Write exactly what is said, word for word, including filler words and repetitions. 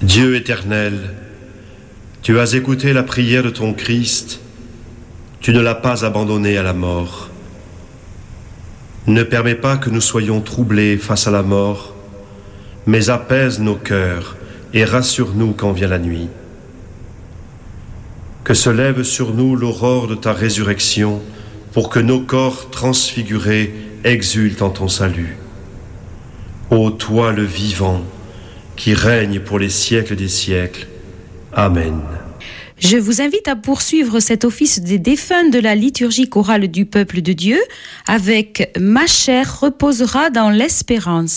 Dieu éternel, tu as écouté la prière de ton Christ, tu ne l'as pas abandonné à la mort. Ne permets pas que nous soyons troublés face à la mort, mais apaise nos cœurs et rassure-nous quand vient la nuit. Que se lève sur nous l'aurore de ta résurrection, pour que nos corps transfigurés exultent en ton salut. Ô toi le vivant, qui règne pour les siècles des siècles. Amen. Je vous invite à poursuivre cet office des défunts de la liturgie chorale du peuple de Dieu avec « Ma chair reposera dans l'espérance ».